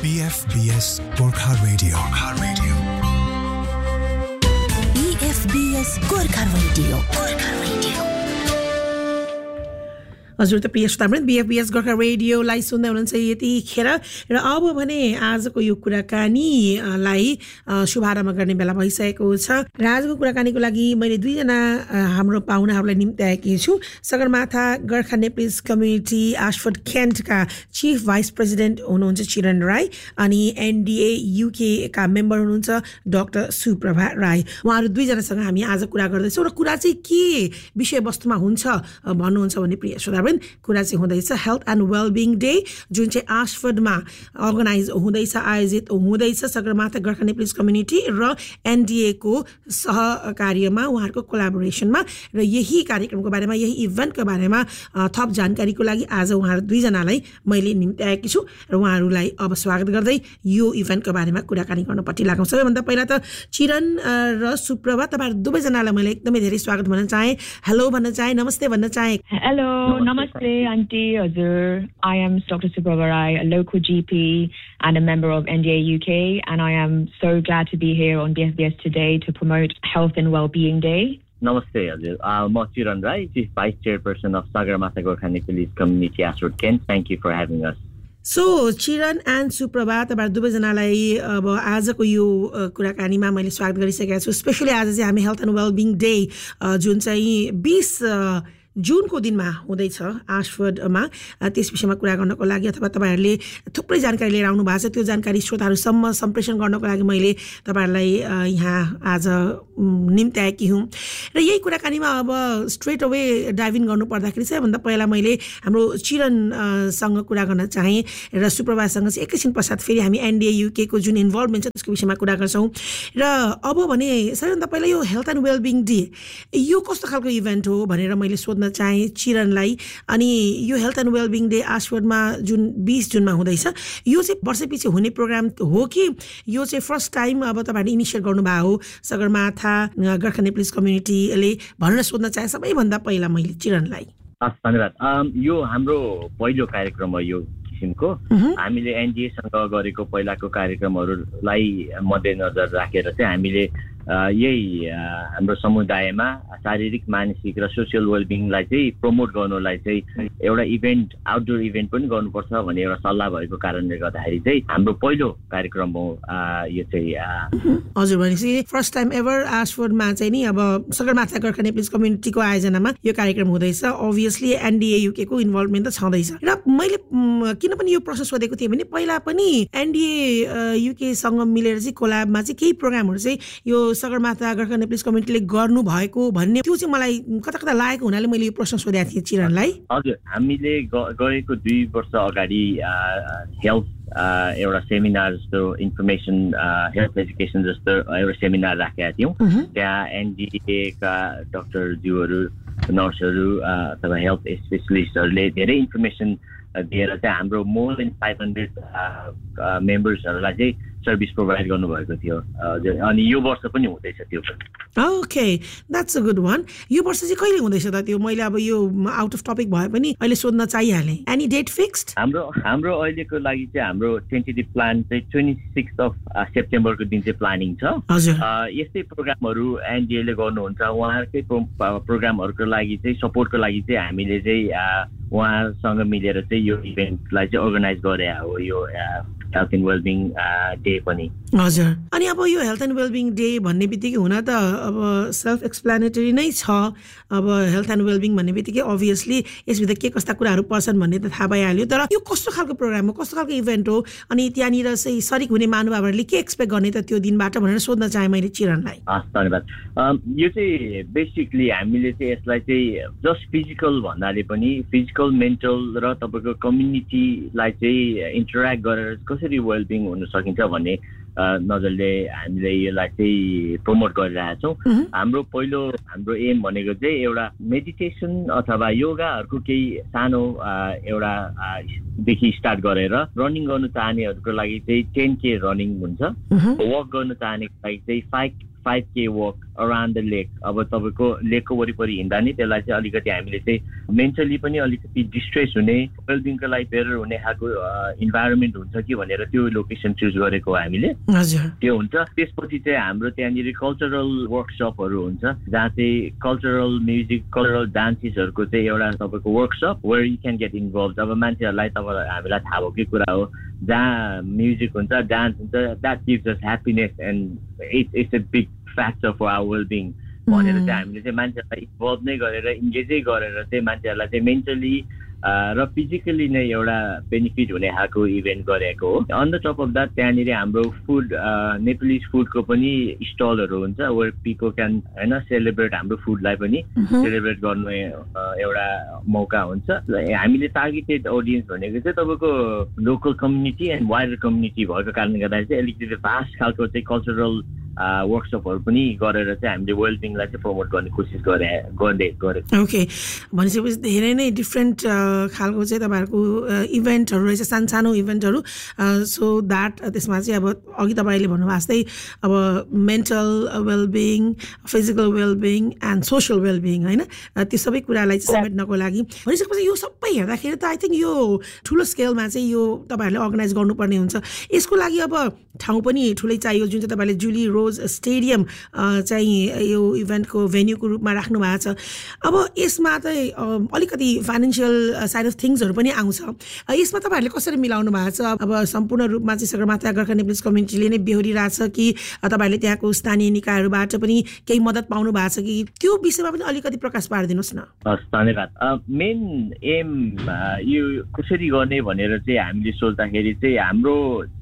BFBS Gorkha Radio. BFBS Gorkha Radio. हजुर त प्रिय श्रोतावृन्द BFBS गोर्खा रेडियोलाई सुन्दै हुनुहुन्छ यतिखेर र अब भने आजको यो कुराकानीलाई शुभारम्भ गर्ने बेला भइसकेको छ र आजको कुराकानीको लागि मैले दुईजना हाम्रो पाहुनाहरूलाई निम्त्याएकी छु Sagarmatha Gorkha Nepalese community आशफोर्ड केन्टका chief vice president हुनुहुन्छ चिरन राई अनि एनडीए युके का मेम्बर हुनुहुन्छ डाक्टर सुप्रभा राई उहाँहरू दुईजनासँग हामी आज कुरा गर्दैछौँ र कुरा चाहिँ के विषयवस्तुमा हुन्छ भन्नुहुन्छ भने प्रिय श्रोतावृन्द कुरा चाहिँ हुँदैछ हेल्थ एन्ड वेलबिङ डे जुन चाहिँ आशफोर्डमा अर्गनाइज हुँदैछ आयोजित हुँदैछ सगरमाथा गोर्खा नेप्लिज कम्युनिटी र एनडीए को सहकार्यमा उहाँहरूको कोलाबोरेसनमा र यही कार्यक्रमको बारेमा यही इभेन्टको बारेमा थप जानकारीको लागि आज उहाँहरू दुईजनालाई मैले निम्त्याएकी छु र उहाँहरूलाई अब स्वागत गर्दै यो इभेन्टको बारेमा कुराकानी गर्नपट्टि लागौँ सबैभन्दा पहिला त चिरन र सुप्रभा तपाईँहरू दुवैजनालाई मैले एकदमै धेरै स्वागत भन्न चाहेँ हेलो भन्न चाहेँ नमस्ते भन्न चाहेँ hello Namaste, Auntie Azur. I am Dr. Suprabha Rai, a local GP and a member of NDA UK, and I am so glad to be here on BFBS today to promote Health and Wellbeing Day. Namaste, Azur. I'm Chiran Rai, Chief Vice Chairperson of Sagarmatha Gorkha Nepalese Community Ashford Kent. Thank you for having us. So Chiran and Suprabha तपाईहरु दुवैजनालाई अब आजको यो कुराकानीमा मैले स्वागत गरिसकेको छु स्पेशली आज चाहिँ हामी हेल्थ एन्ड वेलबिङ डे जुन चाहिँ 20 जुनको दिनमा हुँदैछ आशफोर्डमा त्यस विषयमा कुरा गर्नको लागि अथवा तपाईहरुले थुप्रै जानकारी लिएर आउनु भएको छ त्यो जानकारी श्रोताहरुसम्म सम्प्रेषण गर्नको लागि मैले तपाईहरुलाई यहाँ आज निम्त्याएकी हुँ र यही कुराकानीमा अब स्ट्रेट अवे डाइभ इन गर्नु पर्दाखेरि चाहिँ भन्दा पहिला मैले हाम्रो चिरन सँग कुरा गर्न चाहे र सुप्रभासँग चाहिँ एकैछिन पश्चात फेरि हामी एनडीए युके को जुन इन्भल्भमेन्ट छ त्यसको विषयमा कुरा गर्छौं र अब भने सबैभन्दा पहिला यो हेल्थ एन्ड वेलबिङ डे यो कस्तो खालको इभेन्ट हो भनेर मैले सोध्न चाहे चिरनलाई अनि यो हेल्थ एन्ड वेलबिङ डे आशफोर्डमा जुन 20 जुनमा हुँदैछ यो चाहिँ वर्षपछि हुने प्रोग्राम हो कि यो चाहिँ फर्स्ट टाइम अब तपाईहरुले इनिशिएट गर्नुभएको हो सगरमाथा गोर्खा नेप्लिज कम्युनिटीले भनेर सोध्न चाहे सबैभन्दा पहिला मैले चिरनलाई धन्यवाद यो हाम्रो पहिलो कार्यक्रम हो यो किसिमको हामीले एनडीए सँग गरेको पहिलाको कार्यक्रमहरुलाई मध्यनजर राखेर चाहिँ हामीले यही हाम्रो समुदायमा शारीरिक मानसिक र सोशल वेलबिङलाई चाहिँ प्रमोट गर्नलाई चाहिँ एउटा इभेन्ट आउटडोर इभेन्ट पनि गर्नुपर्छ भन्ने एउटा सल्लाह भएको कारणले गर्दाखेरि चाहिँ हाम्रो पहिलो कार्यक्रम हो यो चाहिँ हजुर भनेपछि फर्स्ट टाइम एभर आशफोर्डमा चाहिँ नि अब सगरमाथा गोर्खा नेप्लिज कम्युनिटीको आयोजनामा यो कार्यक्रम हुँदैछ obviously एनडीए युके को इन्भल्भमेन्ट त छँदैछ र मैले किन पनि यो प्रश्न सोधेको थिएँ भने पहिला पनि एनडीए युके सँग मिलेर चाहिँ कोल्याबमा चाहिँ केही प्रोग्रामहरु चाहिँ यो सगरमाथा गोर्खा नेप्लिज कम्युनिटीले गर्नु भएको भन्ने त्यो चाहिँ मलाई कता कता लागेको हुनाले मैले यो प्रश्न सोधेको थिएँ चिरनलाई हजुर हामीले गरेको 2 वर्ष अगाडि हेल्थ एउटा सेमिनार जस्तो इन्फर्मेसन हेल्थ एजुकेसन जस्तो एउटा सेमिनार राखेका थियौं त्यहाँ एनडीए का डाक्टर ज्यूहरु नर्सहरु अथवा हेल्थ स्पेशलिस्टहरुले धेरै इन्फर्मेसन दिएर चाहिँ हाम्रो मोर देन 500 मेम्बर्सहरुलाई चाहिँ सर्भिस प्रोवाइड गर्नु भएको थियो अनि यो वर्ष पनि हुँदैछ त्यो okay that's a good one यो वर्ष चाहिँ कहिले हुँदैछ त त्यो मैले अब यो आउट अफ टपिक भए पनि अहिले सोध्न चाहिहालेँ एनी डेट फिक्स्ड हाम्रो अहिलेको लागि चाहिँ हाम्रो टेन्टेटिभ प्लान चाहिँ 26 अफ सेप्टेम्बरको दिन चाहिँ प्लानिङ छ यस्तै प्रोग्रामहरु एनडीए ले गर्नुहुन्छ उहाँहरुकै प्रोग्रामहरुको लागि चाहिँ सपोर्टको लागि चाहिँ हामीले चाहिँ उहाँसँग मिलेर चाहिँ यो इभेन्टलाई चाहिँ अर्गनाइज गरे हो यो हेल्थ एन्ड वेलबिङ डे पनि हजुर अनि अब यो हेल्थ एन्ड वेलबिङ डे भन्ने बित्तिकै हुन त अब सेल्फ एक्सप्लेनेटरी नै छ अब हेल्थ एन्ड वेलबिङ भन्ने बित्तिकै obviously यसभित्र के कस्ता कुराहरु पर्छन् भन्ने त थाहा भइहाल्यो तर यो कस्तो खालको प्रोग्राम हो कस्तो खालको इभेन्ट हो अनि त्यहाँनिर चाहिँ सरिक हुने महानुभावहरुले के एक्सपेक्ट गर्ने त त्यो दिनबाट भनेर सोध्न चाहे मैले चिरनलाई धन्यवाद यो चाहिँ बेसिकली हामीले चाहिँ यसलाई चाहिँ जस्ट फिजिकल भन्नाले पनि फिजिकल मेन्टल र तपाईको कम्युनिटीलाई चाहिँ इन्टरेक्ट गरेर कसरी वेलबिङ हुन सकिन्छ भन्ने नजरले हामीले यसलाई चाहिँ प्रमोट गरिरहेका छौं हाम्रो एम भनेको चाहिँ एउटा मेडिटेसन अथवा योगाहरुको केही सानो एउटा देखि स्टार्ट गरेर रनिङ गर्नु चाहनेहरुको लागि चाहिँ 10k रनिङ हुन्छ वक गर्नु चाहनेको लागि चाहिँ 5K वक अराउन्ड द लेक अब तपाईँको लेकको वरिपरि हिँड्दा नि त्यसलाई चाहिँ अलिकति हामीले चाहिँ मेन्टली पनि अलिकति डिस्ट्रेस हुने वेलबिङको लागि बेटर हुने खालको इन्भाइरोमेन्ट हुन्छ कि भनेर त्यो लोकेसन चुज गरेको हो हामीले त्यो हुन्छ त्यसपछि चाहिँ हाम्रो त्यहाँनिर कल्चरल वर्कसपहरू हुन्छ जहाँ चाहिँ कल्चरल म्युजिक कल्चरल डान्सेसहरूको चाहिँ एउटा तपाईँको workshop where you can get involve अब मान्छेहरूलाई हामीलाई थाहा भएकै कुरा हो जहाँ म्युजिक हुन्छ डान्स हुन्छ that gives us happiness and it's a big factor for our well-being भनेर चाहिँ हामीले चाहिँ मान्छेहरूलाई इन्भल्भ नै गरेर इन्गेजै गरेर चाहिँ मान्छेहरूलाई चाहिँ मेन्टली र फिजिकली नै एउटा बेनिफिट हुने खालको इभेन्ट गरेको हो on the top of that त्यहाँनिर हाम्रो फुड नेपालिज फुडको पनि स्टलहरू हुन्छ वेयर पिपल क्यान होइन सेलिब्रेट हाम्रो फुडलाई पनि सेलिब्रेट गर्नु एउटा मौका हुन्छ हामीले टार्गेटेड अडियन्स भनेको चाहिँ तपाईँको local community and wider community भएको कारणले गर्दाखेरि चाहिँ अलिकति भास्ट खालको चाहिँ कल्चरल वर्कसपहरू पनि गरेर चाहिँ हामीले वेलबिङलाई चाहिँ प्रमोट गर्ने कोसिस गरेको ओके भनेपछि धेरै नै डिफ्रेन्ट खालको चाहिँ तपाईँहरूको इभेन्टहरू रहेछ सानो इभेन्टहरू सो द्याट त्यसमा चाहिँ अब अघि तपाईँले भन्नुभएको जस्तै अब mental well-being physical well-being and social well-being होइन त्यो सबै कुरालाई चाहिँ समेट्नको लागि भनिसकेपछि यो सबै हेर्दाखेरि त आई थिङ्क यो ठुलो स्केलमा चाहिँ यो तपाईँहरूले अर्गनाइज गर्नुपर्ने हुन्छ यसको लागि अब ठाउँ पनि ठुलै चाहियो जुन चाहिँ तपाईँले जुली रोज स्टेडियम चाहिँ यो इभेन्टको भेन्यूको रूपमा राख्नु भएको छ अब यसमा चाहिँ अलिकति फाइनेन्सियल साइड अफ थिङ्सहरू पनि आउँछ यसमा तपाईँहरूले कसरी मिलाउनु भएको छ अब सम्पूर्ण रूपमा चाहिँ सगरमाथा गोर्खा नेपालीज कम्युनिटीले नै बेहोरिरहेछ कि तपाईँहरूले त्यहाँको स्थानीय निकायहरूबाट पनि केही मद्दत पाउनु भएको छ कि त्यो विषयमा पनि अलिकति प्रकाश पारिदिनुहोस् न धन्यवाद मेन एम यो कसरी गर्ने भनेर चाहिँ हामीले सोच्दाखेरि चाहिँ हाम्रो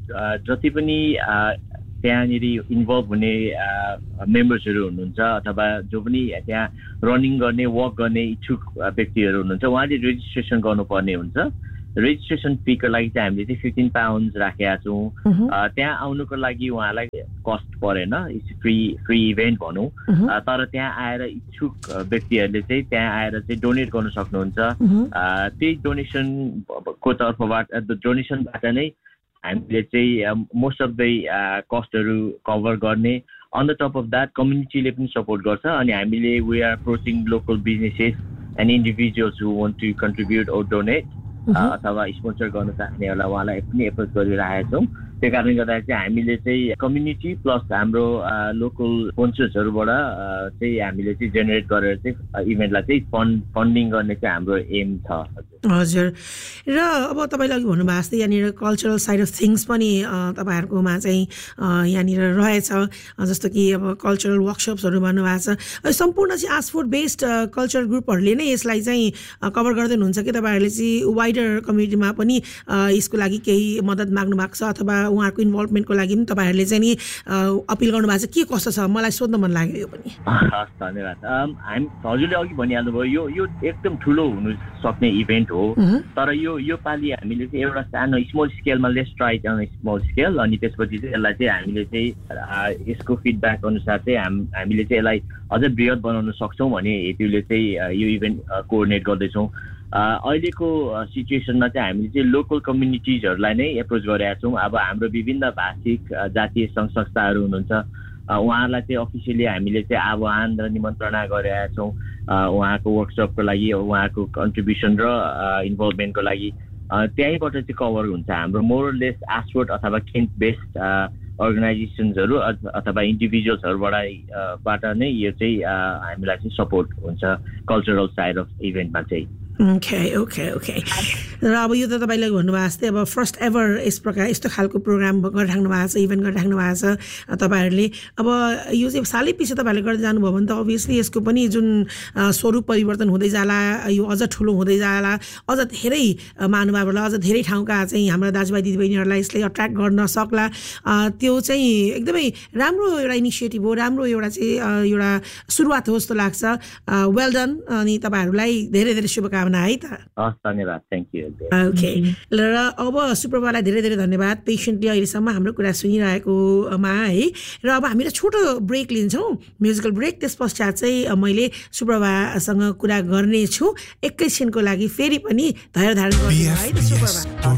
जति पनि त्यहाँनिर इन्भल्भ हुने मेम्बर्सहरू हुनुहुन्छ अथवा जो पनि त्यहाँ रनिङ गर्ने वक गर्ने इच्छुक व्यक्तिहरू हुनुहुन्छ उहाँले रेजिस्ट्रेसन गर्नुपर्ने हुन्छ रेजिस्ट्रेसन फीको लागि चाहिँ हामीले चाहिँ £15 राखेका छौँ त्यहाँ आउनुको लागि उहाँलाई कस्ट परेन इट्स फ्री इभेन्ट भनौँ तर त्यहाँ आएर इच्छुक व्यक्तिहरूले चाहिँ त्यहाँ आएर चाहिँ डोनेट गर्न सक्नुहुन्छ त्यही डोनेसनको तर्फबाट डोनेसनबाट नै हामीले चाहिँ मोस्ट अफ द कस्टहरू कभर गर्ने on the top of that कम्युनिटीले पनि सपोर्ट गर्छ अनि हामीले we are approaching local businesses and individuals who want to contribute or donate अथवा स्पोन्सर गर्न चाहनेहरूलाई उहाँलाई पनि एप्रोच गरिरहेका छौँ त्यो कारणले गर्दाखेरि चाहिँ हामीले चाहिँ कम्युनिटी प्लस हाम्रो लोकल स्पोन्सर्सहरूबाट चाहिँ हामीले चाहिँ जेनेरेट गरेर चाहिँ इभेन्टलाई चाहिँ फन्डिङ गर्ने चाहिँ हाम्रो एम छ हजुर र अब तपाईँले अघि भन्नुभएको जस्तै यहाँनिर कल्चरल साइड अफ थिङ्स पनि तपाईँहरूकोमा चाहिँ यहाँनिर रहेछ जस्तो कि अब कल्चरल वर्कसप्सहरू भन्नुभएको छ सम्पूर्ण चाहिँ आसफोर्ड बेस्ड कल्चरल ग्रुपहरूले नै यसलाई चाहिँ कभर गर्दै हुनुहुन्छ कि तपाईँहरूले चाहिँ वाइडर कम्युनिटीमा पनि यसको लागि केही मद्दत माग्नु भएको छ अथवा उहाँहरूको इन्भल्भमेन्टको लागि पनि तपाईँहरूले चाहिँ नि अपिल गर्नुभएको छ के कस्तो छ मलाई सोध्न मन लाग्यो यो पनि हस् धन्यवाद हामी हजुरले अघि भनिहाल्नुभयो यो एकदम ठुलो हुनु सक्ने इभेन्ट हो तर यो पालि हामीले चाहिँ एउटा सानो small स्केलमा let's try on small scale अनि त्यसपछि चाहिँ यसलाई चाहिँ हामीले चाहिँ यसको फिडब्याक अनुसार चाहिँ हामीले चाहिँ यसलाई अझै बृहत बनाउन सक्छौँ भने हेतुले चाहिँ यो इभेन्ट कोअर्डिनेट गर्दैछौँ अहिलेको सिचुएसनमा चाहिँ हामीले चाहिँ लोकल कम्युनिटिजहरूलाई नै एप्रोच गरेका छौँ अब हाम्रो विभिन्न भाषिक जातीय सङ्घ संस्थाहरू हुनुहुन्छ उहाँहरूलाई चाहिँ अफिसियली हामीले चाहिँ आह्वान र निमन्त्रणा गरेका छौँ उहाँको वर्कसपको लागि उहाँको कन्ट्रिब्युसन र इन्भल्भमेन्टको लागि त्यहीँबाट चाहिँ कभर हुन्छ हाम्रो मोरलेस आसफोर्ड अथवा केन्ट बेस्ड अर्गनाइजेसन्सहरू अथवा इन्डिभिजुअल्सहरूबाट नै यो चाहिँ हामीलाई चाहिँ सपोर्ट हुन्छ कल्चरल साइड अफ इभेन्टमा चाहिँ ओके र अब यो त तपाईँले भन्नुभएको जस्तै अब फर्स्ट एभर यस प्रकार यस्तो खालको प्रोग्राम गरिराख्नु भएको छ इभेन्ट गरिराख्नु भएको छ तपाईँहरूले अब यो चाहिँ सालै पछि तपाईँहरूले गर्दै जानुभयो भने त अभियसली यसको पनि जुन स्वरूप परिवर्तन हुँदै जाला यो अझ ठुलो हुँदै जाला अझ धेरै महानुभावहरूलाई अझ धेरै ठाउँका चाहिँ हाम्रो दाजुभाइ दिदीबहिनीहरूलाई यसले अट्र्याक्ट गर्न सक्ला त्यो चाहिँ एकदमै राम्रो एउटा इनिसिएटिभ हो राम्रो एउटा चाहिँ एउटा सुरुवात हो जस्तो लाग्छ वेल डन अनि तपाईँहरूलाई धेरै धेरै शुभकामना है त धन्यवाद थ्याङ्क यू ओके र अब सुप्रभालाई धेरै धेरै धन्यवाद पेसेन्टली अहिलेसम्म हाम्रो कुरा सुनिरहेकोमा है र अब हामीले छोटो ब्रेक लिन्छौँ म्युजिकल ब्रेक त्यस पश्चात चाहिँ मैले सुप्रभासँग कुरा गर्नेछु एकैछिनको लागि फेरि पनि धैर्य धारण गर्नु है त सुप्रभा